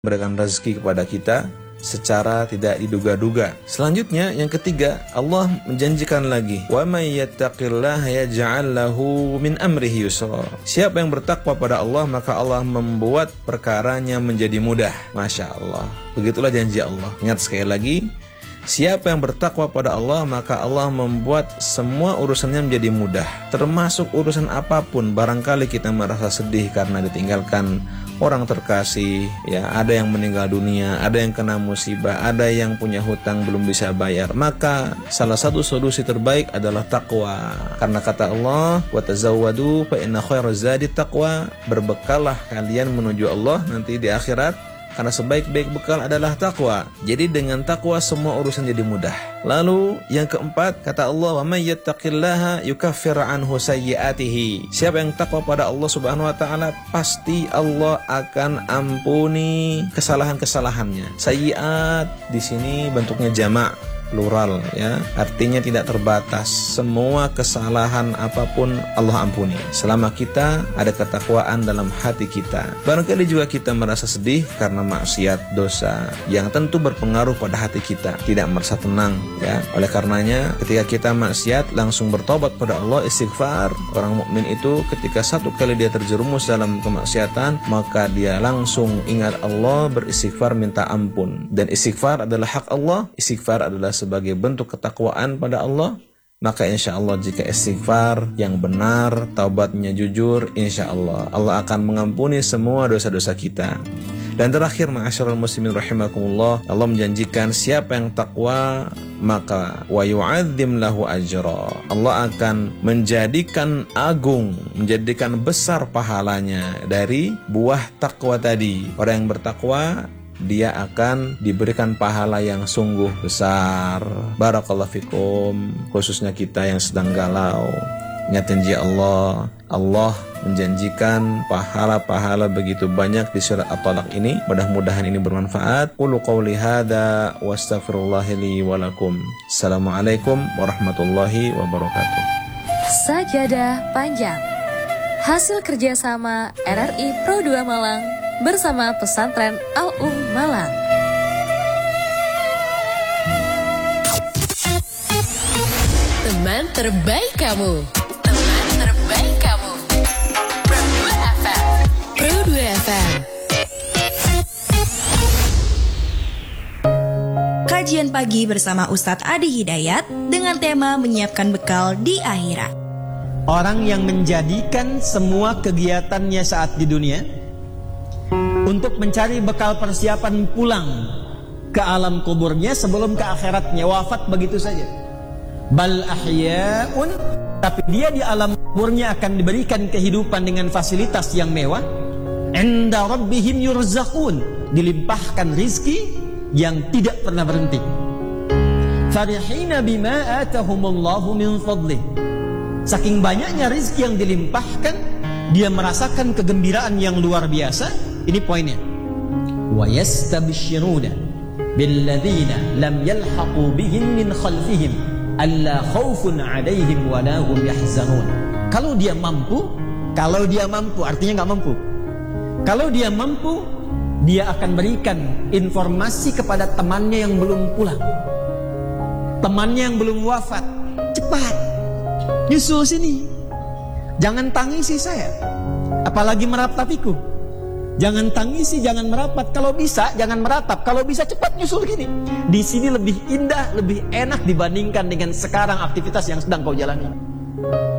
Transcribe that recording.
memberikan rezeki kepada kita secara tidak diduga-duga. Selanjutnya yang ketiga, Allah menjanjikan lagi, wa may yattaqillaha yaj'al lahu min amrihi yusra. Siapa yang bertakwa pada Allah, maka Allah membuat perkaranya menjadi mudah. Masya Allah. Begitulah janji Allah. Ingat sekali lagi, siapa yang bertakwa pada Allah, maka Allah membuat semua urusannya menjadi mudah. Termasuk urusan apapun. Barangkali kita merasa sedih karena ditinggalkan orang terkasih, ya, ada yang meninggal dunia, ada yang kena musibah, ada yang punya hutang belum bisa bayar. Maka salah satu solusi terbaik adalah takwa. Karena kata Allah, wa tazawwadu fa inna khairaz zadi taqwa. Berbekallah kalian menuju Allah nanti di akhirat, karena sebaik-baik bekal adalah takwa. Jadi dengan takwa semua urusan jadi mudah. Lalu yang keempat, kata Allah, wa may yattaqillaha yukaffir anhu sayyi'atihi. Siapa yang takwa pada Allah Subhanahu wa taala, pasti Allah akan ampuni kesalahan-kesalahannya. Sayyi'at di sini bentuknya jamak, plural, ya, artinya tidak terbatas. Semua kesalahan apapun Allah ampuni selama kita ada ketakwaan dalam hati kita. Barangkali juga kita merasa sedih karena maksiat, dosa yang tentu berpengaruh pada hati kita, tidak merasa tenang, ya. Oleh karenanya ketika kita maksiat langsung bertobat pada Allah, istighfar. Orang mukmin itu ketika satu kali dia terjerumus dalam kemaksiatan, maka dia langsung ingat Allah, beristighfar, minta ampun. Dan istighfar adalah hak Allah, istighfar adalah sebagai bentuk ketakwaan pada Allah. Maka insya Allah jika istighfar yang benar, taubatnya jujur, insya Allah Allah akan mengampuni semua dosa-dosa kita. Dan terakhir, ma'asyiral muslimin rahimakumullah, Allah menjanjikan siapa yang takwa maka wa yu'adzim lahu ajra. Allah akan menjadikan agung, menjadikan besar pahalanya dari buah takwa tadi. Orang yang bertakwa, dia akan diberikan pahala yang sungguh besar. Barakallahu fikum, khususnya kita yang sedang galau. Ingat janji Allah. Allah menjanjikan pahala-pahala begitu banyak di surat At-Talaq ini. Mudah-mudahan ini bermanfaat. Qulu qawli hadza wa astaghfirullahi li wa lakum. Assalamualaikum warahmatullahi wabarakatuh. Sajadah panjang, hasil kerjasama RRI Pro 2 Malang bersama Pesantren Al-Um Malang. Teman terbaik kamu. Teman terbaik kamu. Pro 2 FM. Pro 2 FM. Kajian pagi bersama Ustadz Adi Hidayat dengan tema menyiapkan bekal di akhirat. Orang yang menjadikan semua kegiatannya saat di dunia untuk mencari bekal persiapan pulang ke alam kuburnya sebelum ke akhiratnya, wafat begitu saja. Bal ahya'un, tapi dia di alam kuburnya akan diberikan kehidupan dengan fasilitas yang mewah. Inda rabbihim yurzaqun, dilimpahkan rizki yang tidak pernah berhenti. Farihina bima atahumullahu min fadlih, saking banyaknya rizki yang dilimpahkan, dia merasakan kegembiraan yang luar biasa. Ini poinnya. Wa yastabshiruna billadzina lam yalhaqu bihim min khalfihim alla khaufun 'alaihim wa la hum yahzanun. Kalau dia mampu artinya enggak mampu. Kalau dia mampu, dia akan berikan informasi kepada temannya yang belum pulang, temannya yang belum wafat. Cepat, nyusul sini, jangan tangisi saya, apalagi meratapiku. Jangan tangisi, jangan merapat. Kalau bisa, jangan meratap. Kalau bisa, cepat nyusul gini. Di sini lebih indah, lebih enak dibandingkan dengan sekarang aktivitas yang sedang kau jalani.